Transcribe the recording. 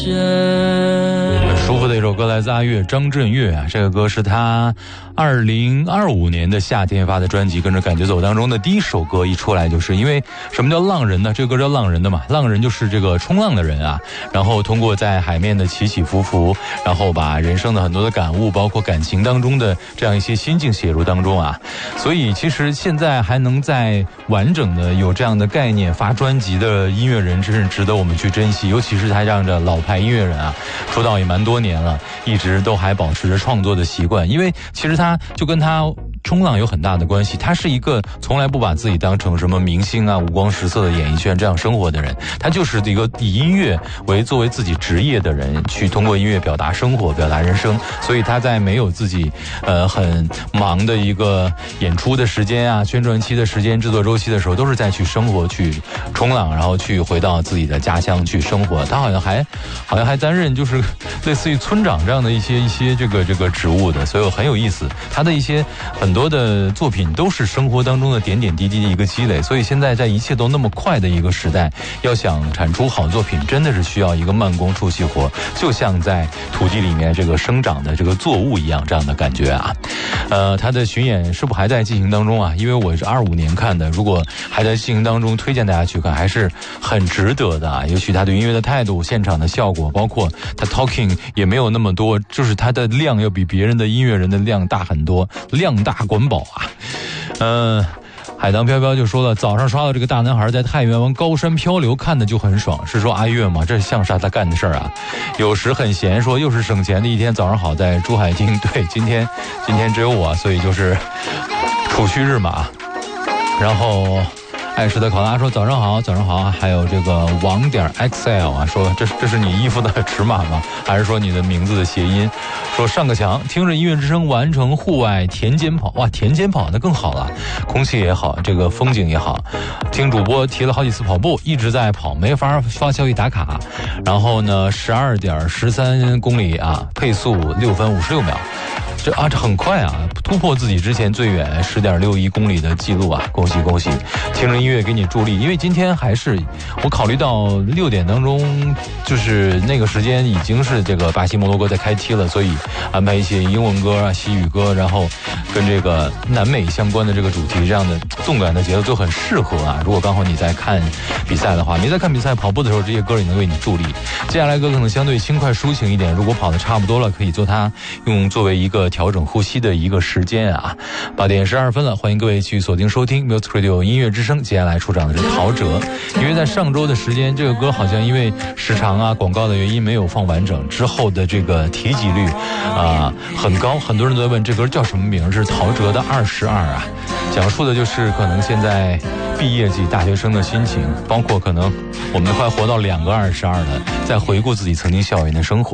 很舒服的一首歌，来自阿岳张震岳啊，这个歌是他2025年的夏天发的专辑《跟着感觉走》当中的第一首歌，一出来就是因为什么叫浪人呢？这个歌叫浪人的嘛，浪人就是这个冲浪的人啊，然后通过在海面的起起伏伏，然后把人生的很多的感悟，包括感情当中的这样一些心境写入当中啊，所以其实现在还能在完整的有这样的概念发专辑的音乐人，真是值得我们去珍惜，尤其是他这样的老牌音乐人啊，出道也蛮多年了，一直都还保持着创作的习惯，因为其实他就跟他冲浪有很大的关系，他是一个从来不把自己当成什么明星啊、五光十色的演艺圈这样生活的人，他就是一个以音乐作为自己职业的人，去通过音乐表达生活、表达人生，所以他在没有自己很忙的一个演出的时间啊、宣传期的时间、制作周期的时候，都是在去生活、去冲浪，然后去回到自己的家乡去生活。他好像还担任就是类似于村长这样的一些这个职务的，所以很有意思。他的一些很多的作品都是生活当中的点点滴滴的一个积累，所以现在在一切都那么快的一个时代，要想产出好作品，真的是需要一个慢工出细活，就像在土地里面这个生长的这个作物一样，这样的感觉啊。他的巡演是否还在进行当中啊？因为我是25年看的，如果还在进行当中，推荐大家去看，还是很值得的啊。尤其他对音乐的态度、现场的效果，包括他 talking 也没有那么多，就是他的量要比别人的音乐人的量大很多，量大管饱啊。海棠飘飘就说了，早上刷到这个大男孩在太原湾高山漂流，看的就很爽。是说阿岳吗？这像是他干的事儿啊。有时很闲，说又是省钱的一天。早上好，在珠海听。对，今天只有我，所以就是储蓄日嘛。然后爱吃的考拉说早上好，早上好。还有这个网点 XL 啊，说这是你衣服的尺码吗？还是说你的名字的谐音？说上个墙，听着音乐之声完成户外田间跑。哇，田间跑那更好了，空气也好，这个风景也好。听主播提了好几次跑步，一直在跑，没法发消息打卡。然后呢，12.13公里啊，配速6分56秒。这很快啊，突破自己之前最远10.61公里的记录啊！恭喜恭喜！听着音乐给你助力，因为今天还是我考虑到6点当中，就是那个时间已经是这个巴西摩洛哥在开踢了，所以安排一些英文歌啊、西语歌，然后跟这个南美相关的这个主题，这样的动感的节奏就很适合啊。如果刚好你在看比赛的话，没在看比赛跑步的时候，这些歌也能为你助力。接下来歌可能相对轻快抒情一点，如果跑得差不多了，可以做它作为一个调整呼吸的一个时间啊。8点12分了，欢迎各位去锁定收听 Music Radio 音乐之声。接下来出场的是陶喆，因为在上周的时间，这个歌好像因为时长啊、广告的原因没有放完整，之后的这个提及率很高，很多人都在问这歌叫什么名，是陶喆的22啊，讲述的就是可能现在毕业季大学生的心情，包括可能我们快活到2个22了，在回顾自己曾经校园的生活。